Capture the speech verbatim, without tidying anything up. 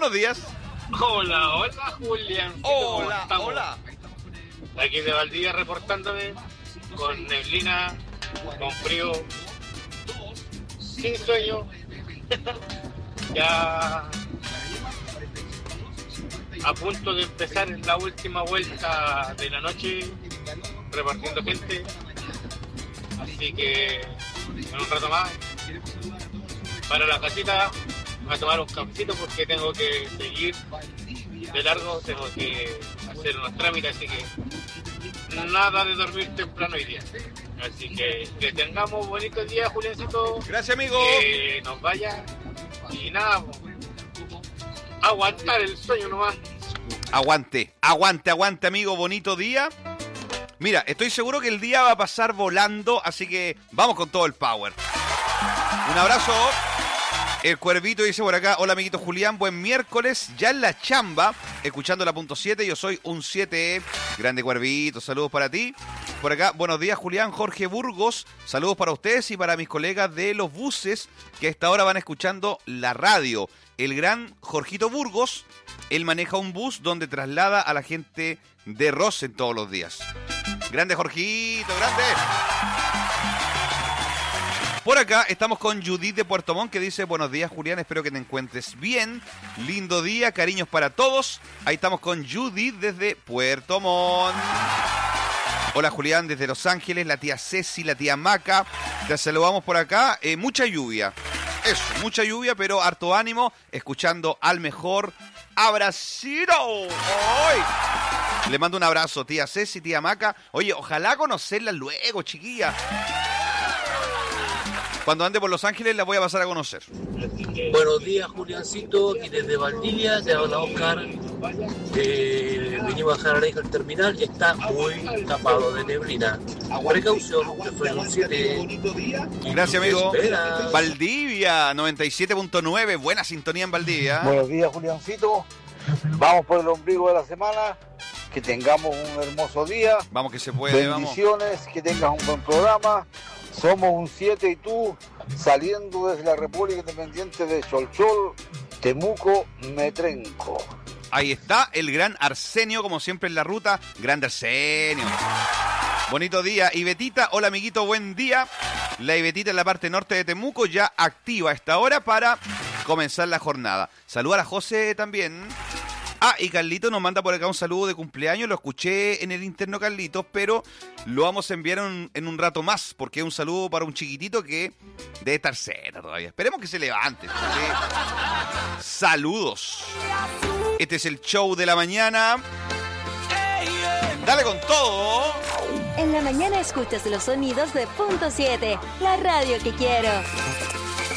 buenos días. Hola, hola, Julián. Hola, hola. Aquí de Valdivia reportándome con neblina, con frío, sin sueño. Ya a punto de empezar la última vuelta de la noche repartiendo gente. Así que en un rato más para la casita a tomar un cafecito porque tengo que seguir de largo, tengo que hacer unos trámites, así que nada de dormir temprano hoy día. Así que que tengamos bonitos días, Juliancito. Gracias, amigo. Que nos vaya y nada, aguantar el sueño nomás. Aguante, aguante, aguante, amigo. Bonito día. Mira, estoy seguro que el día va a pasar volando, así que vamos con todo el power. Un abrazo. El Cuervito dice por acá, hola amiguito Julián, buen miércoles, ya en la chamba, escuchando la punto siete, yo soy un siete, grande Cuervito, saludos para ti. Por acá, buenos días Julián, Jorge Burgos, saludos para ustedes y para mis colegas de los buses que a esta hora van escuchando la radio. El gran Jorgito Burgos, él maneja un bus donde traslada a la gente de Rosen todos los días. Grande Jorgito, grande. Por acá estamos con Judith de Puerto Montt que dice, buenos días Julián, espero que te encuentres bien. Lindo día, cariños para todos. Ahí estamos con Judith desde Puerto Montt. Hola Julián, desde Los Ángeles, la tía Ceci, la tía Maca. Te saludamos por acá. Eh, mucha lluvia. Eso, mucha lluvia, pero harto ánimo. Escuchando al mejor abracito. ¡Ay! Le mando un abrazo, tía Ceci, tía Maca. Oye, ojalá conocerla luego, chiquilla. Cuando ande por Los Ángeles la voy a pasar a conocer. Buenos días, Juliancito, aquí desde Valdivia, te habla Oscar. Eh, vinimos a dejar a la hija al terminal y está muy tapado de neblina. Precaución, que fue un siete. Gracias, amigo. Valdivia, noventa y siete punto nueve, buena sintonía en Valdivia. Buenos días, Juliancito. Vamos por el ombligo de la semana. Que tengamos un hermoso día. Vamos que se puede, bendiciones, vamos. Que tengas un buen programa. Somos un siete y tú, saliendo desde la República Independiente de Cholchol, Temuco, Metrenco. Ahí está el gran Arsenio, como siempre en la ruta. Grande Arsenio. Bonito día. Ibetita, hola amiguito, buen día. La Ibetita en la parte norte de Temuco ya activa a esta hora para comenzar la jornada. Saluda a la José también. Ah, y Carlito nos manda por acá un saludo de cumpleaños. Lo escuché en el interno, Carlitos, pero lo vamos a enviar en, en un rato más, porque es un saludo para un chiquitito que debe estar cero todavía. Esperemos que se levante. Porque... Saludos. Este es el show de la mañana. Dale con todo. En la mañana escuchas los sonidos de punto siete, la radio que quiero.